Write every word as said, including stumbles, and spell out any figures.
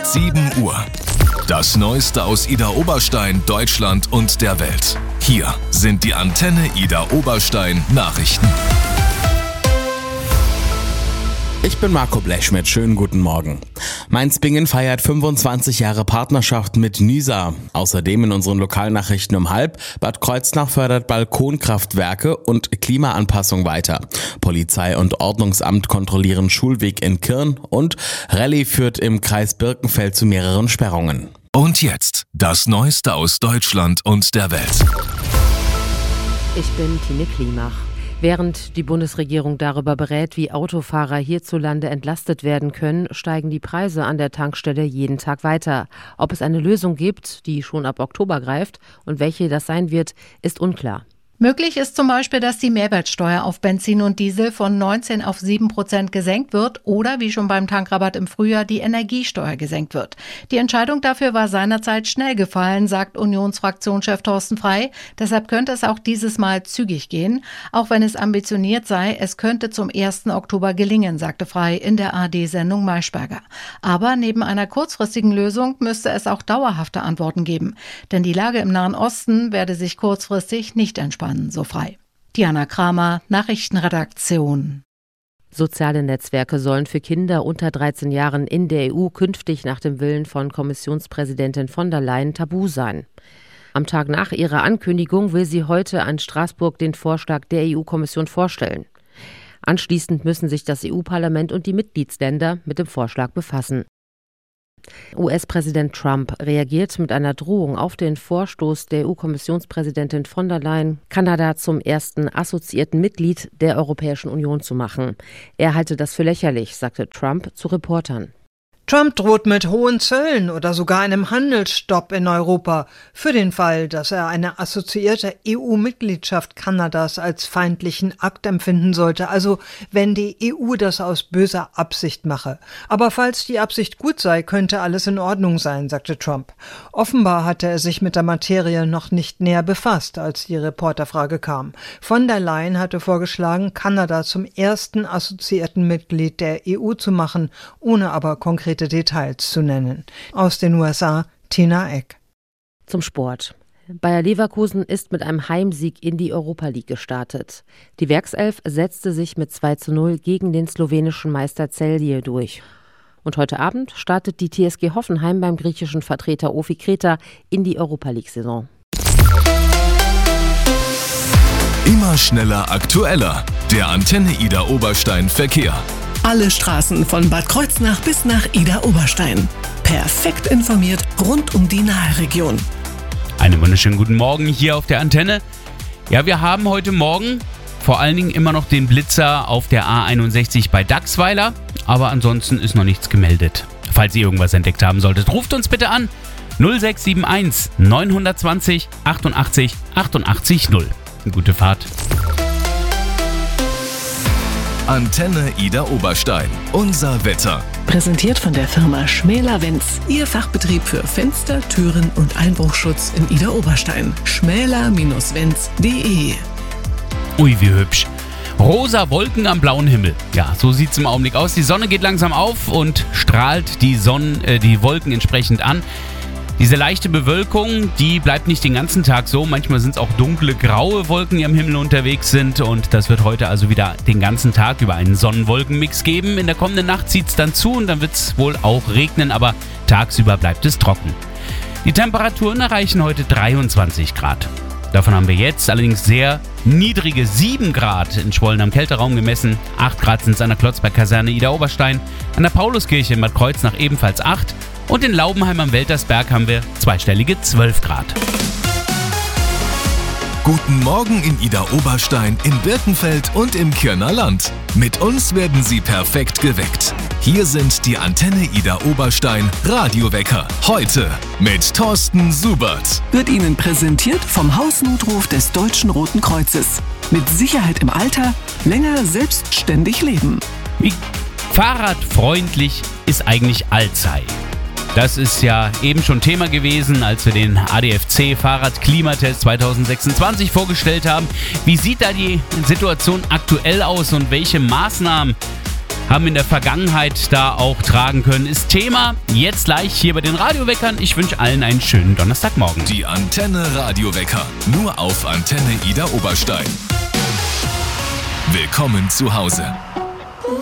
sieben Uhr. Das Neueste aus Idar Oberstein, Deutschland und der Welt. Hier sind die Antenne Idar Oberstein Nachrichten. Ich bin Marco Blechschmidt, schönen guten Morgen. Mainz-Bingen feiert fünfundzwanzig Jahre Partnerschaft mit Nysa. Außerdem in unseren Lokalnachrichten um halb, Bad Kreuznach fördert Balkonkraftwerke und Klimaanpassung weiter. Polizei und Ordnungsamt kontrollieren Schulweg in Kirn und Rallye führt im Kreis Birkenfeld zu mehreren Sperrungen. Und jetzt das Neueste aus Deutschland und der Welt. Ich bin Tine Klimach. Während die Bundesregierung darüber berät, wie Autofahrer hierzulande entlastet werden können, steigen die Preise an der Tankstelle jeden Tag weiter. Ob es eine Lösung gibt, die schon ab Oktober greift und welche das sein wird, ist unklar. Möglich ist zum Beispiel, dass die Mehrwertsteuer auf Benzin und Diesel von neunzehn auf sieben Prozent gesenkt wird oder wie schon beim Tankrabatt im Frühjahr die Energiesteuer gesenkt wird. Die Entscheidung dafür war seinerzeit schnell gefallen, sagt Unionsfraktionschef Thorsten Frey. Deshalb könnte es auch dieses Mal zügig gehen. Auch wenn es ambitioniert sei, es könnte zum ersten Oktober gelingen, sagte Frey in der A R D-Sendung Maischberger. Aber neben einer kurzfristigen Lösung müsste es auch dauerhafte Antworten geben. Denn die Lage im Nahen Osten werde sich kurzfristig nicht entspannen. So frei. Diana Kramer, Nachrichtenredaktion. Soziale Netzwerke sollen für Kinder unter dreizehn Jahren in der E U künftig nach dem Willen von Kommissionspräsidentin von der Leyen tabu sein. Am Tag nach ihrer Ankündigung will sie heute an Straßburg den Vorschlag der E U-Kommission vorstellen. Anschließend müssen sich das E U-Parlament und die Mitgliedsländer mit dem Vorschlag befassen. U S-Präsident Trump reagiert mit einer Drohung auf den Vorstoß der E U-Kommissionspräsidentin von der Leyen, Kanada zum ersten assoziierten Mitglied der Europäischen Union zu machen. Er halte das für lächerlich, sagte Trump zu Reportern. Trump droht mit hohen Zöllen oder sogar einem Handelsstopp in Europa für den Fall, dass er eine assoziierte E U-Mitgliedschaft Kanadas als feindlichen Akt empfinden sollte, also wenn die E U das aus böser Absicht mache. Aber falls die Absicht gut sei, könnte alles in Ordnung sein, sagte Trump. Offenbar hatte er sich mit der Materie noch nicht näher befasst, als die Reporterfrage kam. Von der Leyen hatte vorgeschlagen, Kanada zum ersten assoziierten Mitglied der E U zu machen, ohne aber konkret Details zu nennen. Aus den U S A, Tina Eck. Zum Sport. Bayer Leverkusen ist mit einem Heimsieg in die Europa League gestartet. Die Werkself setzte sich mit zwei zu null gegen den slowenischen Meister Celje durch. Und heute Abend startet die T S G Hoffenheim beim griechischen Vertreter Ofi Kreta in die Europa League-Saison. Immer schneller, aktueller. Der Antenne Idar Oberstein Verkehr. Alle Straßen von Bad Kreuznach bis nach Idar Oberstein. Perfekt informiert rund um die Nahe-Region. Einen wunderschönen guten Morgen hier auf der Antenne. Ja, wir haben heute Morgen vor allen Dingen immer noch den Blitzer auf der A einundsechzig bei Dachsweiler. Aber ansonsten ist noch nichts gemeldet. Falls ihr irgendwas entdeckt haben solltet, ruft uns bitte an null sechs sieben eins neun zwei null achtundachtzig achtundachtzig null. Eine gute Fahrt. Antenne Idar Oberstein. Unser Wetter. Präsentiert von der Firma Schmäler-Wenz. Ihr Fachbetrieb für Fenster, Türen und Einbruchschutz in Idar Oberstein. schmäler Bindestrich wenz punkt de. Ui, wie hübsch. Rosa Wolken am blauen Himmel. Ja, so sieht es im Augenblick aus. Die Sonne geht langsam auf und strahlt die, Sonne, äh, die Wolken entsprechend an. Diese leichte Bewölkung, die bleibt nicht den ganzen Tag so. Manchmal sind es auch dunkle, graue Wolken, die am Himmel unterwegs sind. Und das wird heute also wieder den ganzen Tag über einen Sonnenwolkenmix geben. In der kommenden Nacht zieht es dann zu und dann wird es wohl auch regnen, aber tagsüber bleibt es trocken. Die Temperaturen erreichen heute dreiundzwanzig Grad. Davon haben wir jetzt allerdings sehr niedrige sieben Grad in Schwollen am Kälteraum gemessen. acht Grad sind es an der Klotzberg-Kaserne Idar Oberstein, an der Pauluskirche in Bad Kreuznach ebenfalls acht. Und in Laubenheim am Weltersberg haben wir zweistellige zwölf Grad. Guten Morgen in Idar Oberstein, in Birkenfeld und im Kirner Land. Mit uns werden Sie perfekt geweckt. Hier sind die Antenne Idar Oberstein Radiowecker. Heute mit Thorsten Subert. Wird Ihnen präsentiert vom Hausnotruf des Deutschen Roten Kreuzes. Mit Sicherheit im Alter, länger selbstständig leben. Wie fahrradfreundlich ist eigentlich Alzey? Das ist ja eben schon Thema gewesen, als wir den A D F C Fahrradklimatest zwanzig sechsundzwanzig vorgestellt haben. Wie sieht da die Situation aktuell aus und welche Maßnahmen haben in der Vergangenheit da auch tragen können. Ist Thema jetzt gleich hier bei den Radioweckern. Ich wünsche allen einen schönen Donnerstagmorgen. Die Antenne Radiowecker, nur auf Antenne Ida Oberstein. Willkommen zu Hause.